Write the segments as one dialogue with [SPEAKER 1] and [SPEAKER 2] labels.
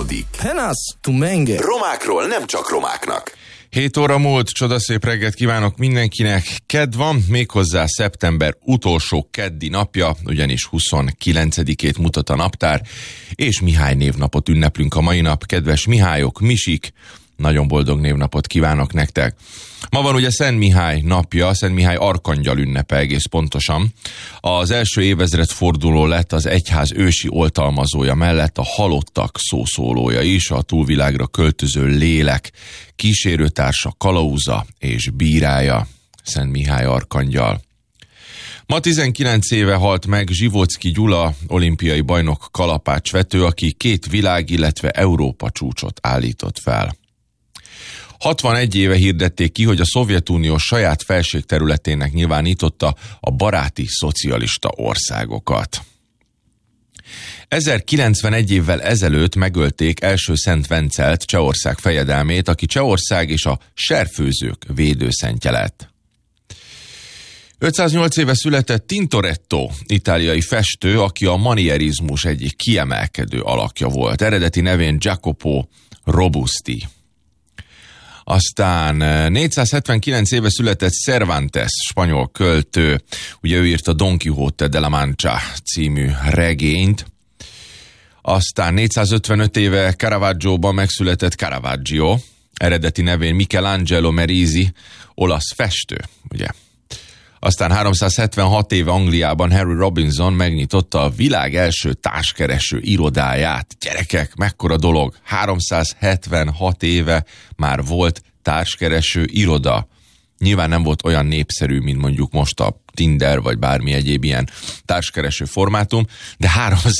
[SPEAKER 1] folytatódik.
[SPEAKER 2] Penas, tu menge.
[SPEAKER 1] Romákról nem csak romáknak.
[SPEAKER 3] 7 óra múlt, csodaszép reggelt kívánok mindenkinek. Kedd van, méghozzá szeptember utolsó keddi napja, ugyanis 29-ét mutat a naptár, és Mihály névnapot ünneplünk a mai nap. Kedves Mihályok, Misik, nagyon boldog névnapot kívánok nektek. Ma van ugye Szent Mihály napja, Szent Mihály arkangyal ünnepe egész pontosan. Az első évezredforduló lett az egyház ősi oltalmazója mellett a halottak szószólója is, a túlvilágra költöző lélek kísérőtársa, kalauza és bírája, Szent Mihály arkangyal. Ma 19 éve halt meg Zsivocki Gyula, olimpiai bajnok kalapácsvető, aki 2 világ, illetve Európa csúcsot állított fel. 61 éve hirdették ki, hogy a Szovjetunió saját felségterületének nyilvánította a baráti szocialista országokat. 1091 évvel ezelőtt megölték első Szent Vencelt, Csehország fejedelmét, aki Csehország és a serfőzők védőszentje lett. 508 éve született Tintoretto, itáliai festő, aki a manierizmus egyik kiemelkedő alakja volt. Eredeti nevén Jacopo Robusti. Aztán 479 éve született Cervantes, spanyol költő, ugye ő írt a Don Quixote de la Mancha című regényt. Aztán 455 éve Caravaggioban megszületett Caravaggio, eredeti nevén Michelangelo Merisi, olasz festő, ugye. Aztán 376 éve Angliában Harry Robinson megnyitotta a világ első társkereső irodáját. Gyerekek, mekkora dolog! 376 éve már volt társkereső iroda. Nyilván nem volt olyan népszerű, mint mondjuk most a Tinder, vagy bármi egyéb ilyen társkereső formátum, de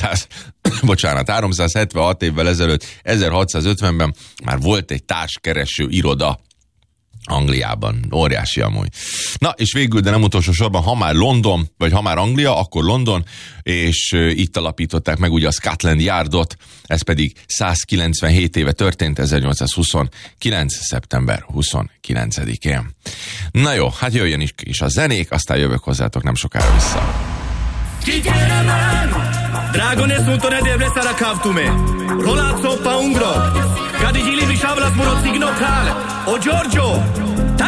[SPEAKER 3] 376 évvel ezelőtt, 1650-ben már volt egy társkereső iroda Angliában. Óriási amúgy. Na, és végül, de nem utolsó sorban, ha már London, vagy ha már Anglia, akkor London, és itt alapították meg ugye a Scotland Yardot, ez pedig 197 éve történt, 1829. szeptember 29-én. Na jó, hát jöjjön is a zenék, aztán jövök hozzátok nem sokára vissza.
[SPEAKER 4] Drago nessun to ne deve stare cavtume. Rolazzo pa un gro. Cadi gili vi shavlas muro signo kale. O Giorgio.